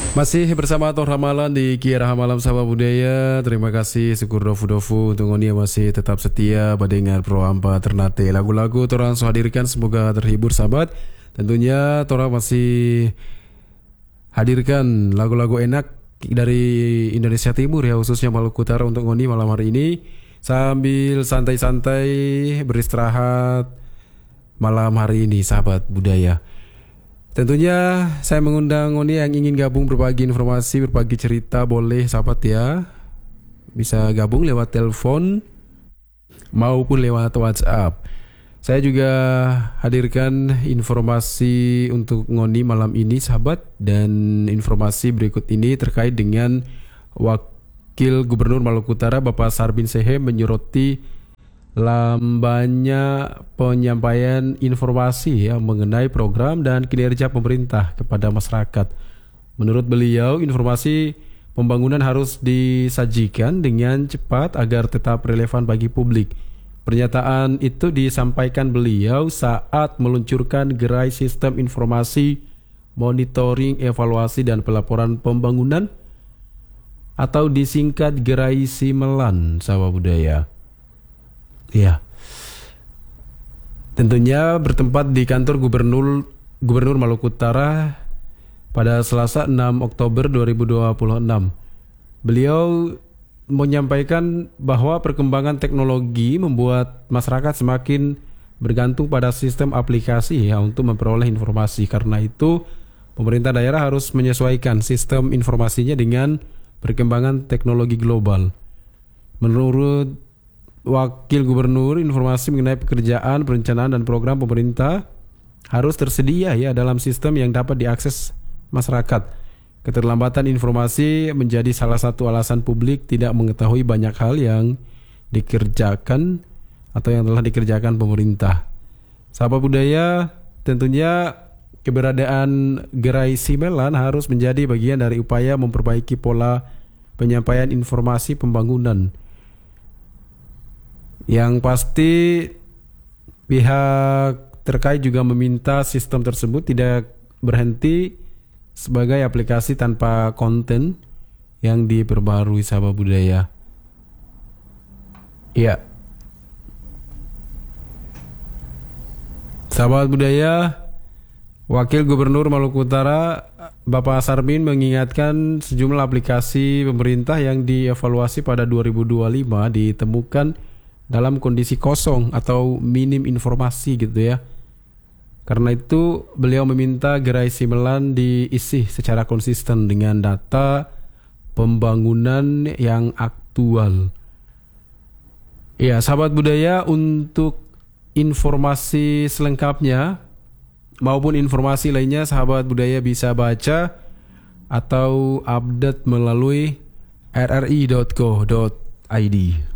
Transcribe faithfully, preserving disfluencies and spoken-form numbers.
Masih bersama Tor Ramalan di Kira Malam Sama Budaya. Terima kasih syukur dofu-dofu untuk ngoni yang masih tetap setia mendengar Pro Ampa Ternate. Lagu-lagu Tora so hadirkan semoga terhibur sahabat. Tentunya Tora masih hadirkan lagu-lagu enak dari Indonesia Timur ya, khususnya Maluku Utara untuk ngoni malam hari ini. Sambil santai-santai beristirahat malam hari ini sahabat budaya. Tentunya saya mengundang Ngoni yang ingin gabung berbagi informasi, berbagi cerita, boleh sahabat ya. Bisa gabung lewat telepon maupun lewat WhatsApp. Saya juga hadirkan informasi untuk Ngoni malam ini sahabat. Dan informasi berikut ini terkait dengan Wakil Gubernur Maluku Utara Bapak Sarbin Sehe menyoroti lambannya penyampaian informasi ya mengenai program dan kinerja pemerintah kepada masyarakat. Menurut beliau, informasi pembangunan harus disajikan dengan cepat agar tetap relevan bagi publik. Pernyataan itu disampaikan beliau saat meluncurkan gerai sistem informasi monitoring, evaluasi dan pelaporan pembangunan atau disingkat gerai Simelan sahabat budaya. Ya, tentunya bertempat di kantor Gubernur Gubernur Maluku Utara pada Selasa enam Oktober dua ribu dua puluh enam. Beliau menyampaikan bahwa perkembangan teknologi membuat masyarakat semakin bergantung pada sistem aplikasi ya untuk memperoleh informasi. Karena itu, pemerintah daerah harus menyesuaikan sistem informasinya dengan perkembangan teknologi global. Menurut Wakil Gubernur, informasi mengenai pekerjaan, perencanaan dan program pemerintah harus tersedia ya dalam sistem yang dapat diakses masyarakat. Keterlambatan informasi menjadi salah satu alasan publik tidak mengetahui banyak hal yang dikerjakan atau yang telah dikerjakan pemerintah. Sahabat budaya, tentunya keberadaan gerai Simelan harus menjadi bagian dari upaya memperbaiki pola penyampaian informasi pembangunan. Yang pasti pihak terkait juga meminta sistem tersebut tidak berhenti sebagai aplikasi tanpa konten yang diperbarui sahabat budaya. Ya, sahabat budaya, Wakil Gubernur Maluku Utara Bapak Sarbin mengingatkan sejumlah aplikasi pemerintah yang dievaluasi pada dua ribu dua puluh lima ditemukan dalam kondisi kosong atau minim informasi gitu ya. Karena itu beliau meminta gerai Simelan diisi secara konsisten dengan data pembangunan yang aktual. Ya sahabat budaya, untuk informasi selengkapnya maupun informasi lainnya sahabat budaya bisa baca atau update melalui r r i dot co dot i d.